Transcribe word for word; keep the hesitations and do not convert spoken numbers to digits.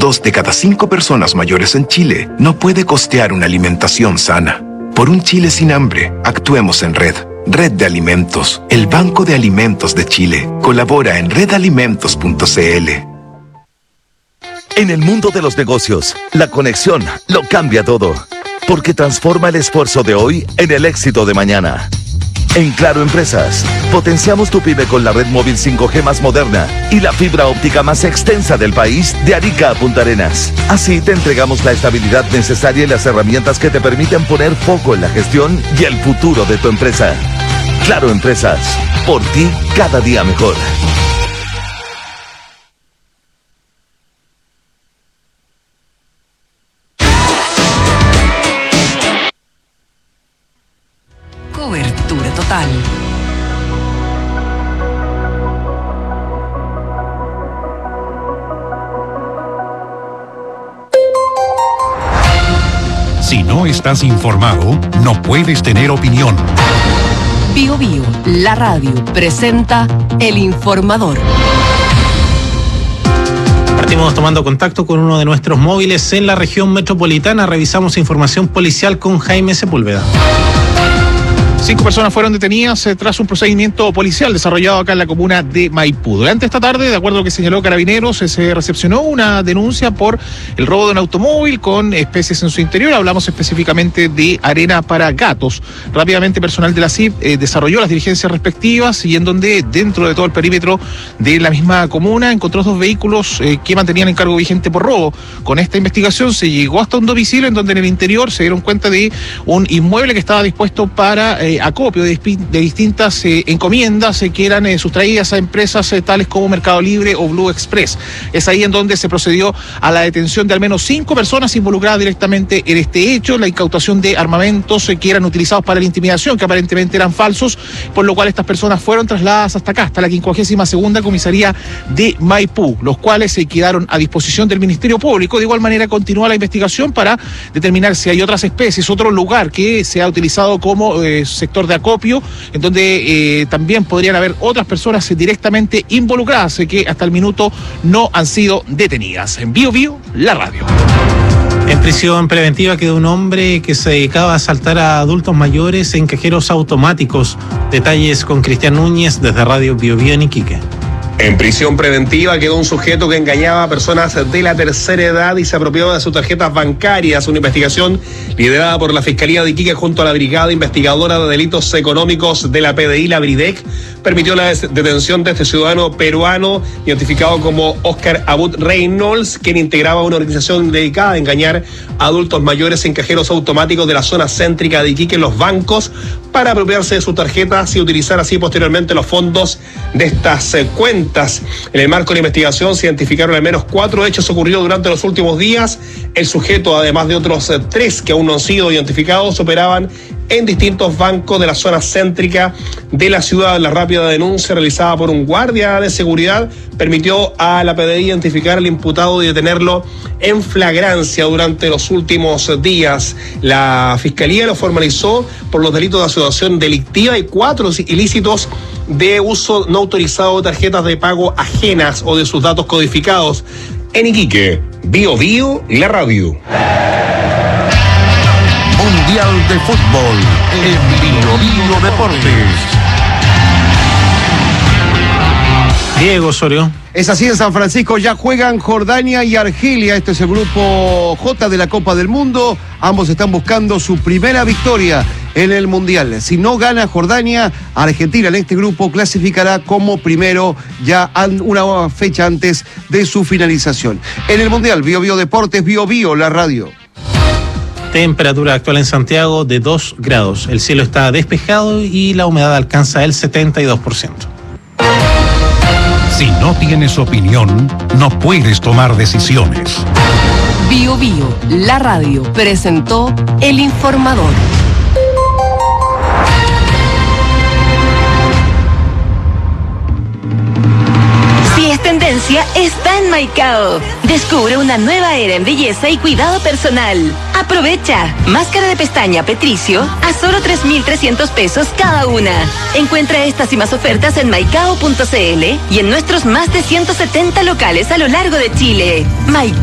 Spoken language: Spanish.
Dos de cada cinco personas mayores en Chile no puede costear una alimentación sana. Por un Chile sin hambre, actuemos en red. Red de Alimentos, el Banco de Alimentos de Chile. Colabora en red alimentos punto c l. En el mundo de los negocios, la conexión lo cambia todo, porque transforma el esfuerzo de hoy en el éxito de mañana. En Claro Empresas, potenciamos tu pyme con la red móvil cinco G más moderna y la fibra óptica más extensa del país, de Arica a Punta Arenas. Así te entregamos la estabilidad necesaria y las herramientas que te permiten poner foco en la gestión y el futuro de tu empresa. Claro Empresas, por ti cada día mejor. Cobertura total. Si no estás informado, no puedes tener opinión. Bio Bio, la radio, presenta El Informador. Partimos tomando contacto con uno de nuestros móviles en la región metropolitana. Revisamos información policial con Jaime Sepúlveda. Cinco personas fueron detenidas eh, tras un procedimiento policial desarrollado acá en la comuna de Maipú. Durante esta tarde, de acuerdo a lo que señaló Carabineros, eh, se recepcionó una denuncia por el robo de un automóvil con especies en su interior. Hablamos específicamente de arena para gatos. Rápidamente, personal de la C I P eh, desarrolló las diligencias respectivas y en donde, dentro de todo el perímetro de la misma comuna, encontró dos vehículos eh, que mantenían encargo vigente por robo. Con esta investigación se llegó hasta un domicilio en donde en el interior se dieron cuenta de un inmueble que estaba dispuesto para eh, acopio de, de distintas eh, encomiendas eh, que eran eh, sustraídas a empresas eh, tales como Mercado Libre o Blue Express. Es ahí en donde se procedió a la detención de al menos cinco personas involucradas directamente en este hecho, la incautación de armamentos eh, que eran utilizados para la intimidación, que aparentemente eran falsos, por lo cual estas personas fueron trasladadas hasta acá, hasta la quincuagésima segunda comisaría de Maipú, los cuales se quedaron a disposición del Ministerio Público. De igual manera continúa la investigación para determinar si hay otras especies, otro lugar que se ha utilizado como eh, sector de acopio, en donde eh, también podrían haber otras personas eh, directamente involucradas eh, que hasta el minuto no han sido detenidas. En Bio Bio, la radio. En prisión preventiva quedó un hombre que se dedicaba a asaltar a adultos mayores en cajeros automáticos. Detalles con Cristian Núñez desde Radio Bio Bio en Iquique. En prisión preventiva quedó un sujeto que engañaba a personas de la tercera edad y se apropió de sus tarjetas bancarias. Una investigación liderada por la Fiscalía de Iquique junto a la Brigada Investigadora de Delitos Económicos de la P D I, la BRIDEC, permitió la detención de este ciudadano peruano identificado como Oscar Abud Reynolds, quien integraba una organización dedicada a engañar a adultos mayores en cajeros automáticos de la zona céntrica de Iquique, en los bancos, para apropiarse de sus tarjetas y utilizar así posteriormente los fondos de estas eh, cuentas. En el marco de la investigación se identificaron al menos cuatro hechos ocurridos durante los últimos días. El sujeto, además de otros eh, tres que aún no han sido identificados, operaban en distintos bancos de la zona céntrica de la ciudad. La rápida denuncia realizada por un guardia de seguridad permitió a la P D I identificar al imputado y detenerlo en flagrancia durante los últimos días. La Fiscalía lo formalizó por los delitos de asociación delictiva y cuatro ilícitos de uso no autorizado de tarjetas de pago ajenas o de sus datos codificados. En Iquique, Bio Bio, la radio. Mundial de Fútbol en Bio Bio Deportes. Diego Osorio. Es así, en San Francisco ya juegan Jordania y Argelia. Este es el grupo J de la Copa del Mundo. Ambos están buscando su primera victoria en el Mundial. Si no gana Jordania, Argentina en este grupo clasificará como primero ya una fecha antes de su finalización. En el Mundial, Bio Bio Deportes, Bio Bio, la radio. Temperatura actual en Santiago de dos grados. El cielo está despejado y la humedad alcanza el setenta y dos por ciento. Si no tienes opinión, no puedes tomar decisiones. Bio Bio, la radio, presentó El Informador. Si es tendencia, está en Maicao. Descubre una nueva era en belleza y cuidado personal. Aprovecha. Máscara de pestaña Petricio a solo tres mil trescientos pesos cada una. Encuentra estas y más ofertas en maicao punto c l y en nuestros más de ciento setenta locales a lo largo de Chile. Maicao.